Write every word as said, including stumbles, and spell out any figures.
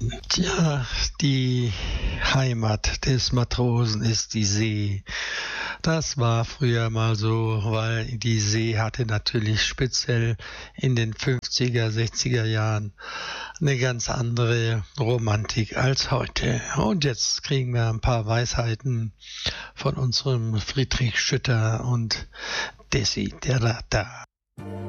Tja, die Heimat des Matrosen ist die See. Das war früher mal so, weil die See hatte natürlich speziell in den fünfziger, sechziger Jahren eine ganz andere Romantik als heute. Und jetzt kriegen wir ein paar Weisheiten von unserem Friedrich Schütter und Desiderata.